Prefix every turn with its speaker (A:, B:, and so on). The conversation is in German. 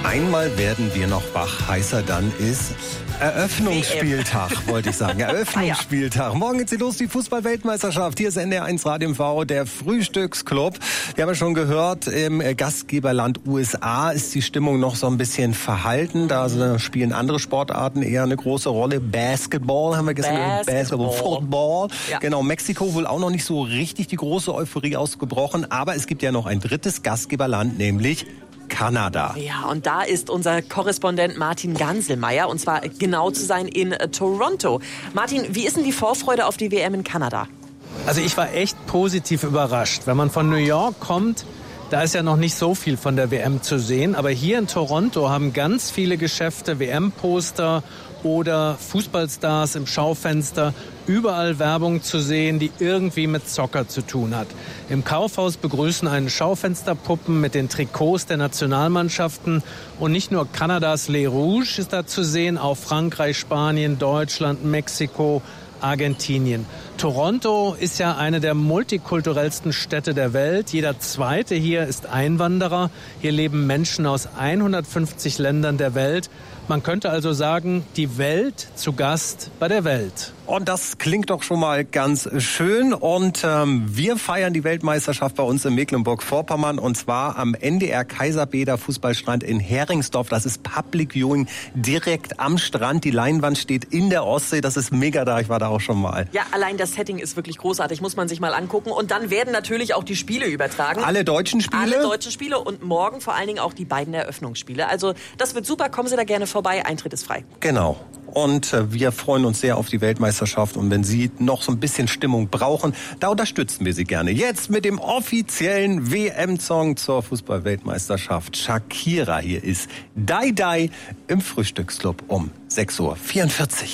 A: Einmal werden wir noch wach. Heißer dann ist Eröffnungsspieltag, wollte ich sagen. Eröffnungsspieltag. Morgen geht's los, die Fußball-Weltmeisterschaft. Hier ist NDR1 Radio MV, der Frühstücksclub. Wir haben ja schon gehört, im Gastgeberland USA ist die Stimmung noch so ein bisschen verhalten. Da spielen andere Sportarten eher eine große Rolle. Basketball haben wir gestern. Basketball, Football. Ja. Genau, Mexiko wohl auch noch nicht so richtig die große Euphorie ausgebrochen. Aber es gibt ja noch ein drittes Gastgeberland, nämlich Kanada.
B: Ja, und da ist unser Korrespondent Martin Ganselmeier, und zwar genau zu sein in Toronto. Martin, wie ist denn die Vorfreude auf die WM in Kanada?
C: Also ich war echt positiv überrascht. Wenn man von New York kommt, da ist ja noch nicht so viel von der WM zu sehen. Aber hier in Toronto haben ganz viele Geschäfte WM-Poster oder Fußballstars im Schaufenster, überall Werbung zu sehen, die irgendwie mit Soccer zu tun hat. Im Kaufhaus begrüßen einen Schaufensterpuppen mit den Trikots der Nationalmannschaften. Und nicht nur Kanadas Les Rouges ist da zu sehen, auch Frankreich, Spanien, Deutschland, Mexiko, Argentinien. Toronto ist ja eine der multikulturellsten Städte der Welt. Jeder Zweite hier ist Einwanderer. Hier leben Menschen aus 150 Ländern der Welt. Man könnte also sagen, die Welt zu Gast bei der Welt.
A: Und das klingt doch schon mal ganz schön. Und wir feiern die Weltmeisterschaft bei uns in Mecklenburg-Vorpommern. Und zwar am NDR Kaiserbäder Fußballstrand in Heringsdorf. Das ist Public Viewing direkt am Strand. Die Leinwand steht in der Ostsee. Das ist mega da. Ich war da auch schon mal.
B: Ja, allein das Setting ist wirklich großartig. Muss man sich mal angucken. Und dann werden natürlich auch die Spiele übertragen.
A: Alle deutschen Spiele?
B: Alle deutschen Spiele. Und morgen vor allen Dingen auch die beiden Eröffnungsspiele. Also das wird super. Kommen Sie da gerne vorbei. Eintritt ist frei.
A: Genau. Und wir freuen uns sehr auf die Weltmeisterschaft. Und wenn Sie noch so ein bisschen Stimmung brauchen, da unterstützen wir Sie gerne. Jetzt mit dem offiziellen WM-Song zur Fußball-Weltmeisterschaft. Shakira, hier ist Die Die im Frühstücksclub um 6:44 Uhr.